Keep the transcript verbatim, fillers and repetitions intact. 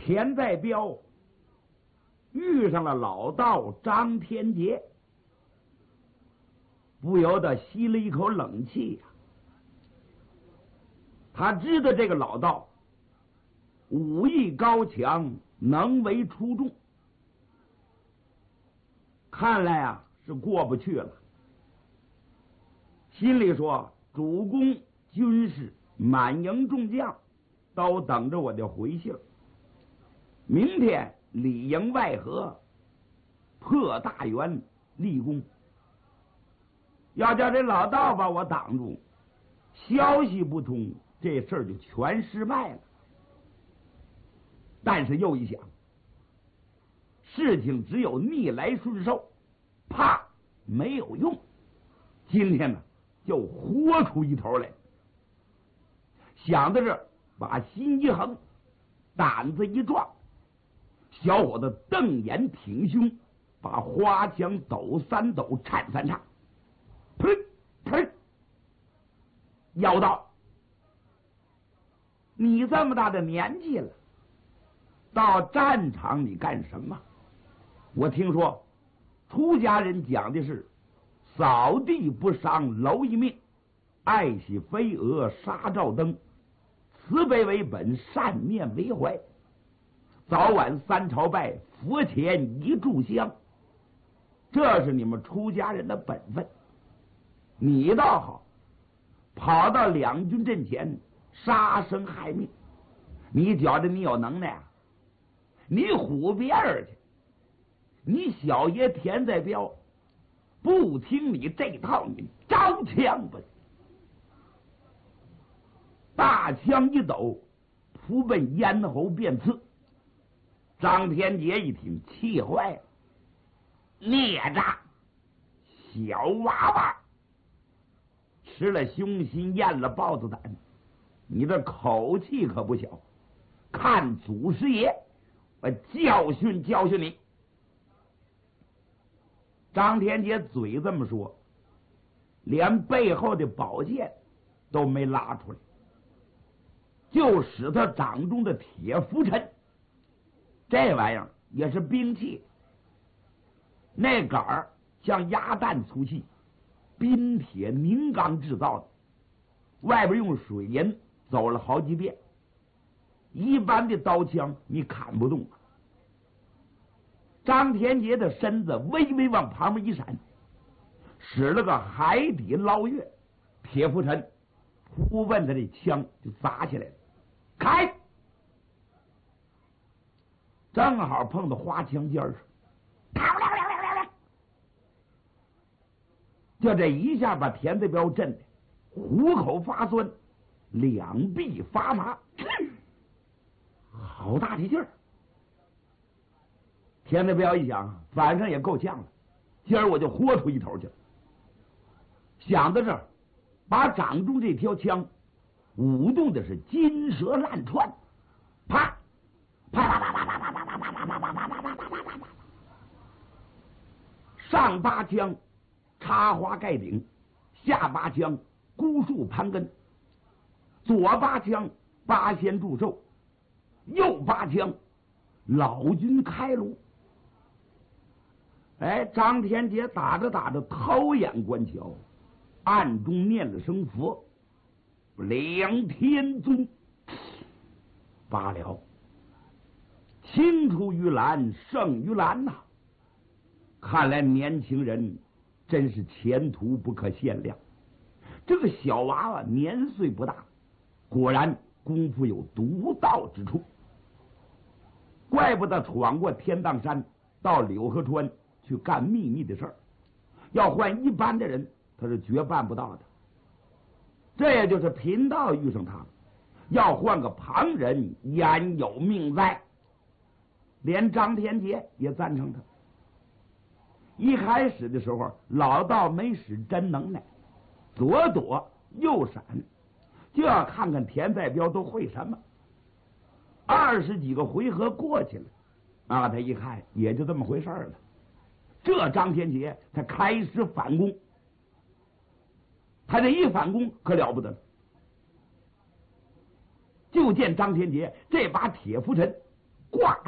田在彪遇上了老道张天杰，不由得吸了一口冷气呀、啊。他知道这个老道武艺高强，能为出众，看来啊是过不去了。心里说，主公军士满营众将都等着我的回信，明天里应外合，破大元立功。要叫这老道把我挡住，消息不通，这事儿就全失败了。但是又一想，事情只有逆来顺受，怕没有用。今天呢，就豁出一头来。想到这儿，把心一横，胆子一壮，小伙子瞪眼挺胸，把花枪抖三抖，颤三颤，砰砰，妖道，你这么大的年纪了，到战场你干什么？我听说出家人讲的是扫地不伤蝼蚁命，爱惜飞蛾杀照灯，慈悲为本，善念为怀，早晚三朝拜，佛前一炷香，这是你们出家人的本分。你倒好，跑到两军阵前杀生害命，你觉得你有能耐啊？你唬别人去，你小爷田在彪不听你这套，你招枪吧！大枪一抖，扑奔咽喉便刺。张天杰一听，气坏了，孽障，小娃娃，吃了凶心，咽了豹子胆，你的口气可不小，看祖师爷我教训教训你。张天杰嘴这么说，连背后的宝剑都没拉出来，就使他掌中的铁拂尘，这玩意儿也是兵器，那杆儿像鸭蛋粗细，冰铁凝钢制造的，外边用水银走了好几遍，一般的刀枪你砍不动。张天杰的身子微微往旁边一闪，使了个海底捞月，铁拂尘扑奔他的枪就砸起来了，开，正好碰到花枪尖上，就这一下把田子彪震的虎口发酸，两臂发麻，好大的劲儿。田子彪一想，反正也够呛了，今儿我就豁出一头去了。想到这儿，把掌中这条枪舞动的是金蛇烂串，啪啪啪啪啪啪啪啪啪啪啪啪啪啪啪啪啪，上八枪插花盖顶，下八枪孤树盘根，左八枪八仙祝寿，右八枪老君开颅。哎，张天杰打着打着偷眼观瞧，暗中念了声佛，两天尊罢了，青出于蓝胜于蓝呐、啊！看来年轻人真是前途不可限量。这个小娃娃年岁不大，果然功夫有独到之处，怪不得闯过天荡山到柳河川去干秘密的事儿，要换一般的人他是绝办不到的。这也就是贫道遇上他，要换个旁人焉有命在。连张天杰也赞成他。一开始的时候，老道没使真能耐，左躲右闪，就要看看田在彪都会什么。二十几个回合过去了，啊，他一看也就这么回事了。这张天杰才开始反攻，他这一反攻可了不得了。就见张天杰这把铁拂尘挂